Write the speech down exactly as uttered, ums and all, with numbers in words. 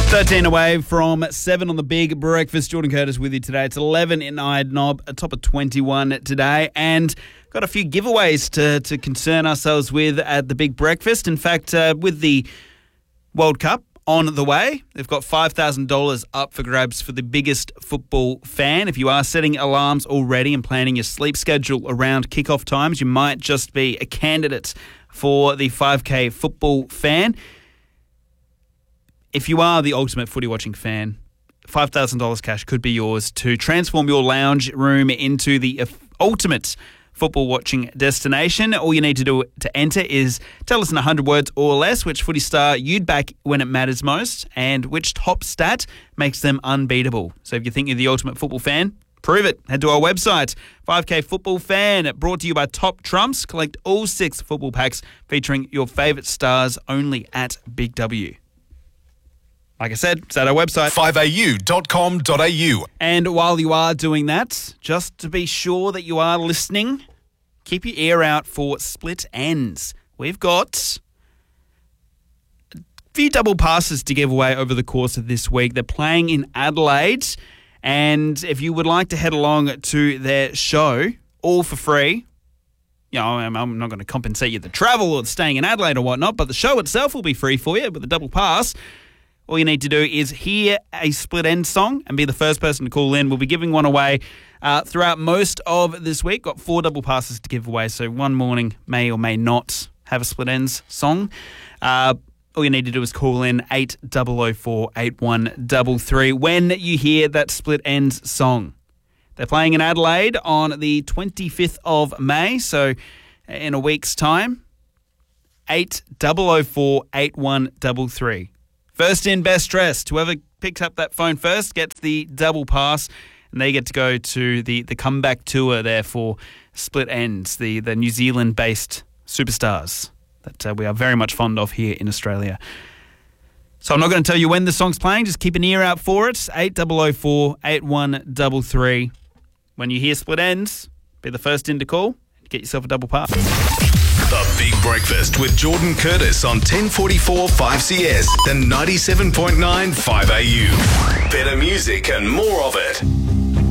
thirteen away from seven on the Big Breakfast. Jordan Curtis with you today. It's eleven in Eyed Knob, a top of twenty-one today, and got a few giveaways to, to concern ourselves with at the Big Breakfast. In fact, uh, with the World Cup on the way, they've got five thousand dollars up for grabs for the biggest football fan. If you are setting alarms already and planning your sleep schedule around kickoff times, you might just be a candidate for the five K football fan. If you are the ultimate footy watching fan, five thousand dollars cash could be yours to transform your lounge room into the ultimate football watching destination. All you need to do to enter is tell us in one hundred words or less which footy star you'd back when it matters most and which top stat makes them unbeatable. So if you think you're the ultimate football fan, prove it. Head to our website, five K Football Fan, brought to you by Top Trumps. Collect all six football packs featuring your favourite stars only at Big W. Like I said, it's at our website, five a u dot com dot a u. And while you are doing that, just to be sure that you are listening, keep your ear out for Split Ends. We've got a few double passes to give away over the course of this week. They're playing in Adelaide, and if you would like to head along to their show, all for free, you know, I'm, I'm not going to compensate you the travel or staying in Adelaide or whatnot, but the show itself will be free for you with a double pass. All you need to do is hear a Split End song and be the first person to call in. We'll be giving one away uh, throughout most of this week. Got four double passes to give away, so one morning may or may not have a Split Ends song. Uh, all you need to do is call in eight oh oh four, eight one three three when you hear that Split Ends song. They're playing in Adelaide on the twenty-fifth of May, so in a week's time. eight oh oh four, eight one three three. First in, best dressed. Whoever picks up that phone first gets the double pass, and they get to go to the, the comeback tour there for Split Ends, the, the New Zealand-based superstars that uh, we are very much fond of here in Australia. So I'm not going to tell you when the song's playing. Just keep an ear out for it. eight oh oh four, eight one three three. When you hear Split Ends, be the first in to call. Get yourself a double pass. The Big Breakfast with Jordan Curtis on ten forty-four five C S and ninety-seven point nine five A U. Better music and more of it.